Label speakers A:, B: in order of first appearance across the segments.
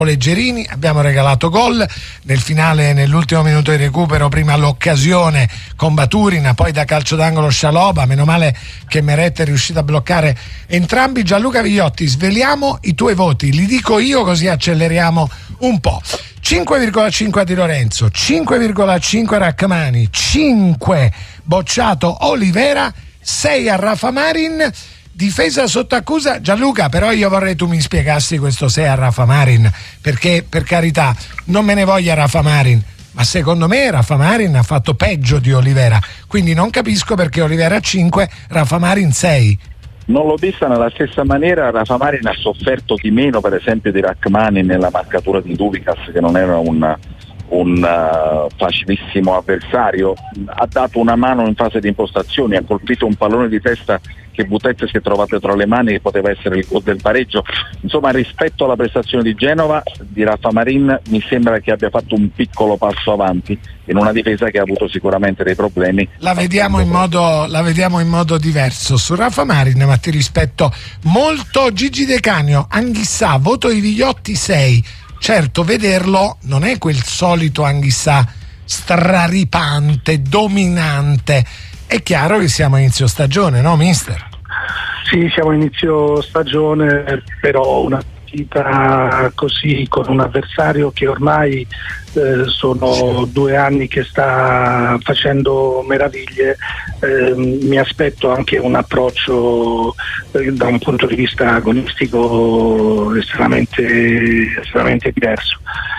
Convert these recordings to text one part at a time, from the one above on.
A: Leggerini, abbiamo regalato gol nel finale, nell'ultimo minuto di recupero, prima l'occasione con Baturina, poi da calcio d'angolo Scialoba, meno male che Meret è riuscito a bloccare entrambi. Gianluca Vigliotti, sveliamo i tuoi voti, li dico io così acceleriamo un po'. 5,5 a Di Lorenzo, 5,5 a Rachmani, 5 bocciato Olivera, 6 a Rafa Marin. Difesa sotto accusa, Gianluca, però io vorrei tu mi spiegassi questo 6 a Rafa Marin, perché per carità non me ne voglia Rafa Marin, ma secondo me Rafa Marin ha fatto peggio di Olivera, quindi non capisco perché Olivera 5, Rafa Marin 6.
B: Non l'ho vista nella stessa maniera. Rafa Marin ha sofferto di meno per esempio di Rachmani nella marcatura di Duvikas, che non era un facilissimo avversario. Ha dato una mano in fase di impostazione, ha colpito un pallone di testa che Butezze si è trovato tra le mani, che poteva essere il gol del pareggio. Insomma, rispetto alla prestazione di Genova, di Rafa Marin, mi sembra che abbia fatto un piccolo passo avanti in una difesa che ha avuto sicuramente dei problemi.
A: La vediamo in modo diverso su Rafa Marin, ma ti rispetto molto. Gigi De Canio, Anghissà, voto di Vigliotti 6. Certo, vederlo non è quel solito Anghissà straripante, dominante. È chiaro che siamo a inizio stagione, no mister?
C: Sì, siamo a inizio stagione, però una partita così con un avversario che ormai sono 2 anni che sta facendo meraviglie, mi aspetto anche un approccio da un punto di vista agonistico estremamente diverso.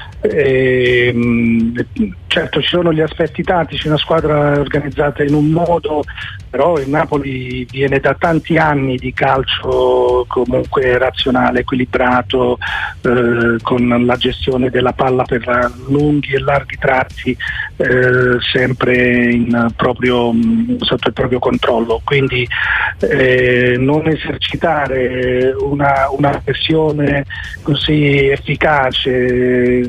C: Certo, ci sono gli aspetti tattici, una squadra organizzata in un modo, però il Napoli viene da tanti anni di calcio comunque razionale, equilibrato, con la gestione della palla per lunghi e larghi tratti, sempre sotto il proprio controllo, quindi non esercitare una pressione così efficace,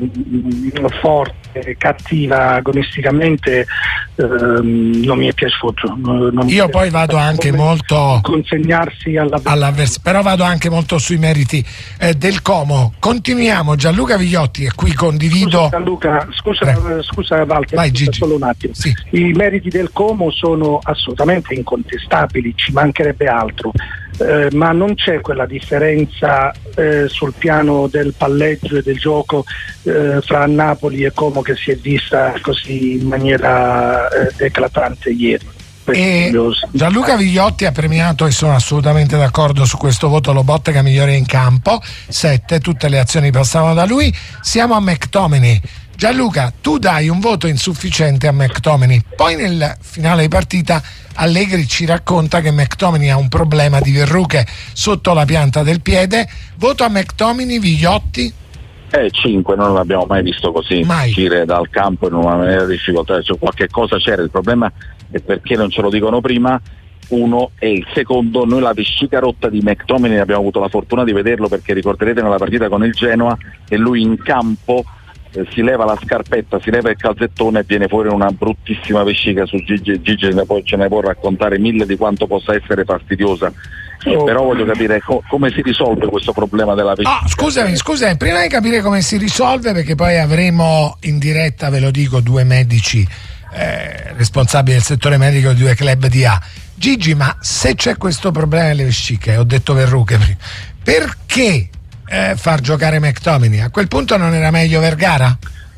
C: forte, cattiva agonisticamente, non mi è piaciuto.
A: Io poi vado anche molto
C: consegnarsi
A: all'avversario, però vado anche molto sui meriti del Como. Continuiamo. Gianluca Vigliotti, e qui condivido.
C: Scusa Walter,
A: vai, Gigi.
C: Solo un attimo.
A: Sì.
C: I meriti del Como sono assolutamente incontestabili, ci mancherebbe altro. Ma non c'è quella differenza sul piano del palleggio e del gioco fra Napoli e Como che si è vista così in maniera eclatante ieri.
A: Gianluca Vigliotti ha premiato, e sono assolutamente d'accordo su questo voto, Lobotka migliore in campo, 7, tutte le azioni passavano da lui. Siamo a McTominay. Gianluca, tu dai un voto insufficiente a McTominay, poi nel finale di partita Allegri ci racconta che McTominay ha un problema di verruche sotto la pianta del piede. Voto a McTominay, Vigliotti?
B: 5, non l'abbiamo mai visto così uscire dal campo in una maniera difficoltà, cioè, qualche cosa c'era. Il problema è perché non ce lo dicono prima, uno, e il secondo, noi la vescica rotta di McTominay abbiamo avuto la fortuna di vederlo, perché ricorderete nella partita con il Genoa che lui in campo si leva la scarpetta, si leva il calzettone e viene fuori una bruttissima vescica su Gigi ce ne può raccontare 1000 di quanto possa essere fastidiosa. Però voglio capire come si risolve questo problema della vescica.
A: Scusami, prima di capire come si risolve, perché poi avremo in diretta, ve lo dico, 2 medici responsabili del settore medico di 2 club di A. Gigi, ma se c'è questo problema delle vesciche, ho detto verruche prima, perché far giocare McTominay? A quel punto non era meglio Vergara?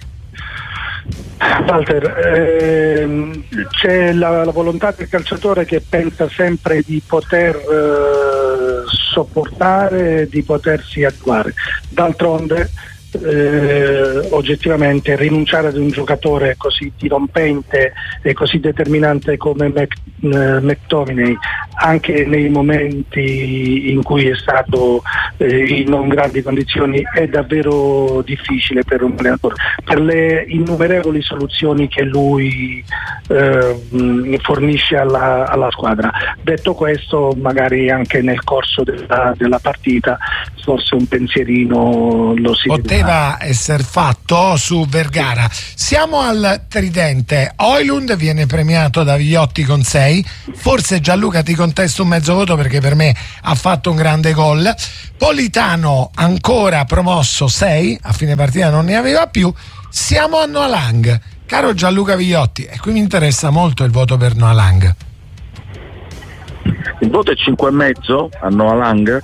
C: Walter, c'è la volontà del calciatore che pensa sempre di poter sopportare, di potersi attuare. D'altronde oggettivamente rinunciare ad un giocatore così dirompente e così determinante come McTominay, anche nei momenti in cui è stato in non grandi condizioni, è davvero difficile per un allenatore, per le innumerevoli soluzioni che lui fornisce alla squadra. Detto questo, magari anche nel corso della partita forse un pensierino lo si deve.
A: poteva essere fatto su Vergara. Siamo al tridente. Højlund viene premiato da Viotti con 6. Forse Gianluca ti contesto un mezzo voto perché per me ha fatto un grande gol. Politano ancora promosso 6, a fine partita non ne aveva più. Siamo a Noah Lang. Caro Gianluca Viotti, e qui mi interessa molto il voto per Noah Lang.
B: Il voto è 5,5 a Noah Lang.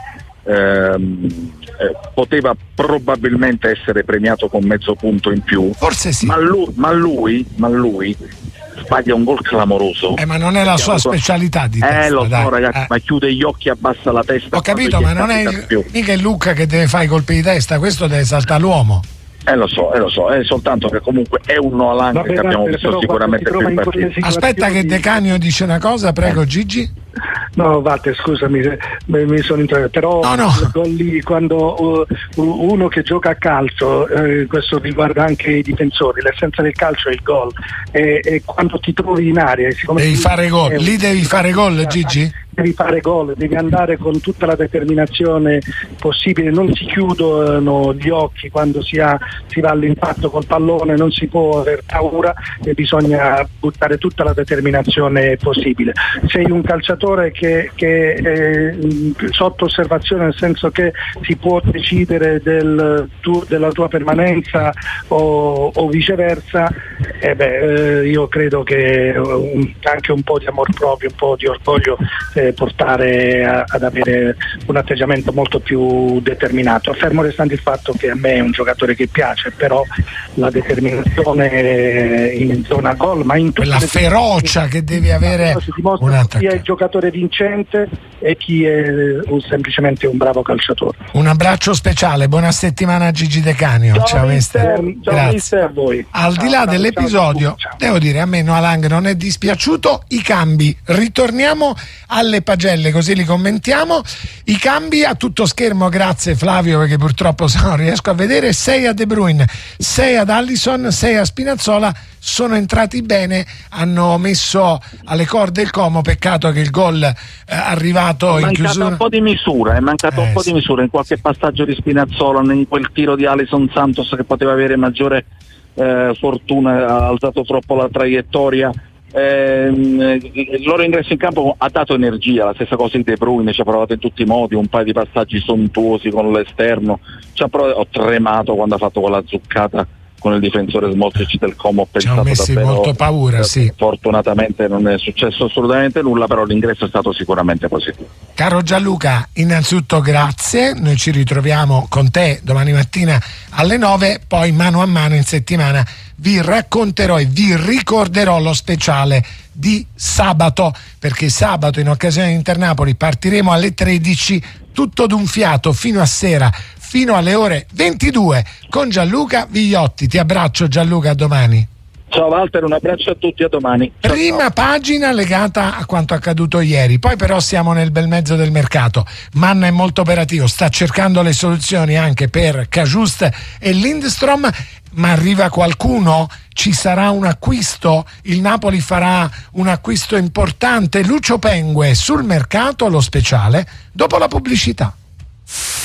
B: Poteva probabilmente essere premiato con mezzo punto in più,
A: forse sì,
B: ma lui sbaglia un gol clamoroso,
A: ma non è la sua specialità di testa,
B: lo so ragazzi, ma chiude gli occhi, abbassa la testa.
A: Ho capito, ma non è mica il Lucca che deve fare i colpi di testa, questo deve saltare l'uomo.
B: Lo so, è soltanto che comunque è un Noah Lang che abbiamo visto sicuramente più in partita.
A: Aspetta che De Canio dice una cosa, prego Gigi.
C: No, Walter, scusami, mi sono introdotto, però
A: no.
C: Lì, quando uno che gioca a calcio, questo riguarda anche i difensori, l'essenza del calcio è il gol, e quando ti trovi in area
A: devi fare gol, lì devi fare gol, Gigi?
C: Devi fare gol, devi andare con tutta la determinazione possibile, non si chiudono gli occhi quando si va all'impatto col pallone, non si può aver paura e bisogna buttare tutta la determinazione possibile. Sei un calciatore che è sotto osservazione, nel senso che si può decidere della tua permanenza o viceversa, io credo che anche un po' di amor proprio, un po' di orgoglio portare ad avere un atteggiamento molto più determinato, fermo restando il fatto che a me è un giocatore che piace, però la determinazione in zona gol, ma in
A: quella ferocia che devi avere,
C: si dimostra chi è il giocatore vincente e chi è semplicemente un bravo calciatore.
A: Un abbraccio speciale, buona settimana a Gigi De Canio.
C: Ciao mister, a voi.
A: Al di là dell'episodio, devo dire, a me Noah Lang non è dispiaciuto. I cambi, ritorniamo alle pagelle così li commentiamo. I cambi a tutto schermo, grazie Flavio, perché purtroppo non riesco a vedere. 6 a De Bruyne, 6 ad Alisson, 6 a Spinazzola, sono entrati bene, hanno messo alle corde il Como, peccato che il gol arrivato in chiusura.
B: Un po' di misura, è mancato un po' di misura in qualche passaggio di Spinazzola, in quel tiro di Alisson Santos che poteva avere maggiore fortuna, ha alzato troppo la traiettoria. Il loro ingresso in campo ha dato energia, la stessa cosa di De Bruyne, ci ha provato in tutti i modi, un paio di passaggi sontuosi con l'esterno, ho tremato quando ha fatto quella zuccata con il difensore Smotric del Como, ho pensato davvero,
A: molto paura, sì.
B: Fortunatamente non è successo assolutamente nulla, però l'ingresso è stato sicuramente positivo.
A: Caro Gianluca, innanzitutto grazie, noi ci ritroviamo con te domani mattina alle 9, poi mano a mano in settimana vi racconterò e vi ricorderò lo speciale di sabato, perché sabato in occasione di Internapoli partiremo alle 13, tutto d'un fiato fino a sera, fino alle ore 22 con Gianluca Viotti. Ti abbraccio Gianluca, a domani.
B: Ciao Walter, un abbraccio a tutti, a domani.
A: Prima pagina legata a quanto accaduto ieri, poi però siamo nel bel mezzo del mercato. Manna è molto operativo, sta cercando le soluzioni anche per Cajuste e Lindstrom, ma arriva qualcuno? Ci sarà un acquisto? Il Napoli farà un acquisto importante? Lucio Pengue sul mercato, lo speciale dopo la pubblicità.